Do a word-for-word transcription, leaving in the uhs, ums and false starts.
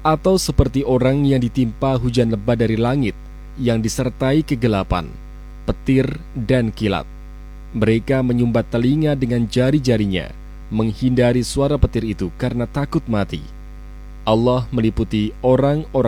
atau seperti orang yang ditimpa hujan lebat dari langit yang disertai kegelapan, petir, dan kilat. Mereka menyumbat telinga dengan jari-jarinya, menghindari suara petir itu karena takut mati. Allah meliputi orang-orang